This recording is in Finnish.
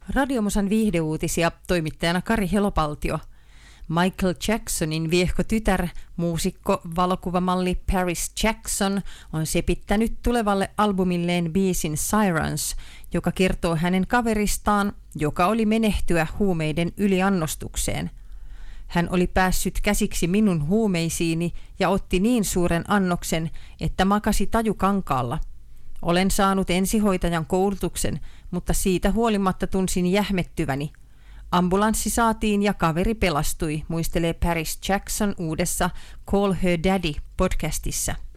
Radiomusan viihdeuutisia toimittajana Kari Helopaltio. Michael Jacksonin viehko tytär, muusikko, valokuvamalli Paris Jackson on sepittänyt tulevalle albumilleen biisin Sirens, joka kertoo hänen kaveristaan, joka oli menehtyä huumeiden yliannostukseen. Hän oli päässyt käsiksi minun huumeisiini ja otti niin suuren annoksen, että makasi tajukankaalla. Olen saanut ensihoitajan koulutuksen, mutta siitä huolimatta tunsin jähmettyväni. Ambulanssi saatiin ja kaveri pelastui, muistelee Paris Jackson uudessa Call Her Daddy -podcastissa.